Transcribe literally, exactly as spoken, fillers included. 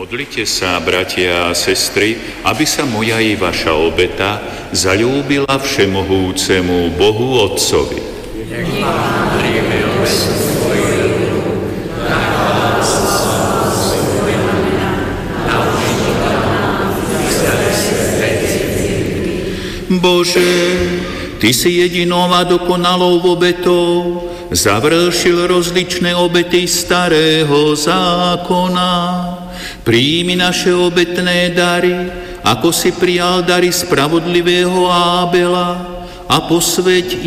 Modlite sa, bratia a sestry, aby sa moja i vaša obeta zaľúbila všemohúcemu Bohu Otcovi. Nech Pán príjme obetu svoju, na vás a svojho mena, na užitá nám i celé svetej cirkvi. Bože, Ty si jedinou a dokonalou obetou završil rozličné obety starého zákona. Príjmi naše obetné dary, ako si prijal dary spravodlivého Ábela, a posväť